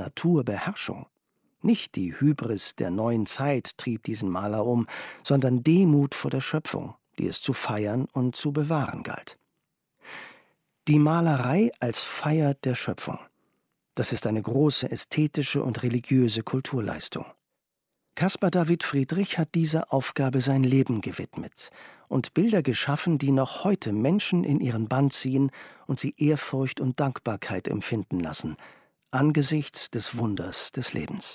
Naturbeherrschung. Nicht die Hybris der neuen Zeit trieb diesen Maler um, sondern Demut vor der Schöpfung, die es zu feiern und zu bewahren galt. Die Malerei als Feier der Schöpfung. Das ist eine große ästhetische und religiöse Kulturleistung. Caspar David Friedrich hat dieser Aufgabe sein Leben gewidmet und Bilder geschaffen, die noch heute Menschen in ihren Bann ziehen und sie Ehrfurcht und Dankbarkeit empfinden lassen, angesichts des Wunders des Lebens.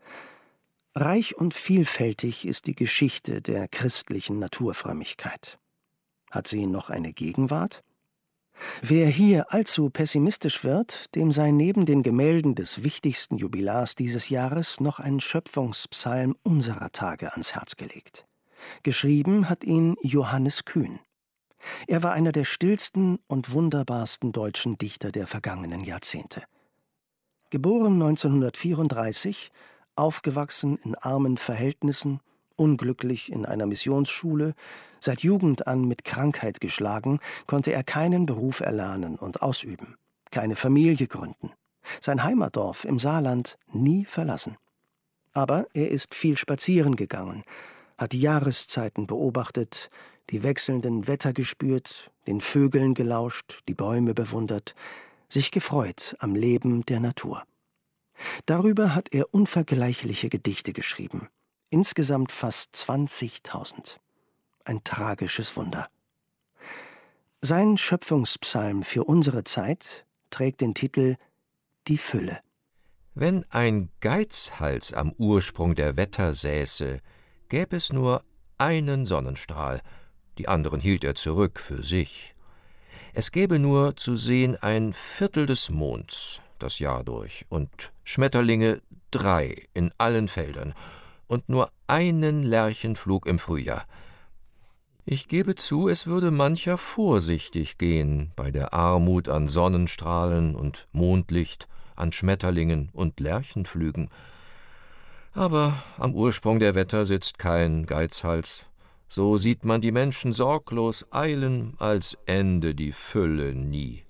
Reich und vielfältig ist die Geschichte der christlichen Naturfrömmigkeit. Hat sie noch eine Gegenwart? Wer hier allzu pessimistisch wird, dem sei neben den Gemälden des wichtigsten Jubilars dieses Jahres noch ein Schöpfungspsalm unserer Tage ans Herz gelegt. Geschrieben hat ihn Johannes Kühn. Er war einer der stillsten und wunderbarsten deutschen Dichter der vergangenen Jahrzehnte. Geboren 1934, aufgewachsen in armen Verhältnissen, unglücklich in einer Missionsschule, seit Jugend an mit Krankheit geschlagen, konnte er keinen Beruf erlernen und ausüben, keine Familie gründen, sein Heimatdorf im Saarland nie verlassen. Aber er ist viel spazieren gegangen, hat die Jahreszeiten beobachtet, die wechselnden Wetter gespürt, den Vögeln gelauscht, die Bäume bewundert, sich gefreut am Leben der Natur. Darüber hat er unvergleichliche Gedichte geschrieben, insgesamt fast 20.000. Ein tragisches Wunder. Sein Schöpfungspsalm für unsere Zeit trägt den Titel »Die Fülle«. Wenn ein Geizhals am Ursprung der Wetter säße, gäb es nur einen Sonnenstrahl, die anderen hielt er zurück für sich. Es gäbe nur zu sehen ein Viertel des Monds das Jahr durch und Schmetterlinge 3 in allen Feldern und nur einen Lerchenflug im Frühjahr. Ich gebe zu, es würde mancher vorsichtig gehen bei der Armut an Sonnenstrahlen und Mondlicht, an Schmetterlingen und Lerchenflügen. Aber am Ursprung der Wetter sitzt kein Geizhals. So sieht man die Menschen sorglos eilen, als ende die Fülle nie.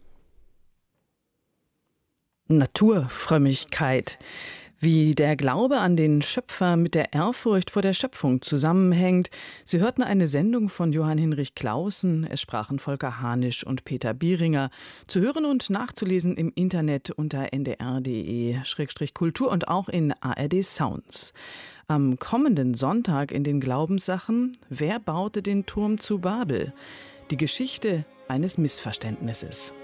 Naturfrömmigkeit. Wie der Glaube an den Schöpfer mit der Ehrfurcht vor der Schöpfung zusammenhängt. Sie hörten eine Sendung von Johann Hinrich Clausen. Es sprachen Volker Hanisch und Peter Bieringer. Zu hören und nachzulesen im Internet unter ndr.de/kultur und auch in ARD Sounds. Am kommenden Sonntag in den Glaubenssachen: Wer baute den Turm zu Babel? Die Geschichte eines Missverständnisses.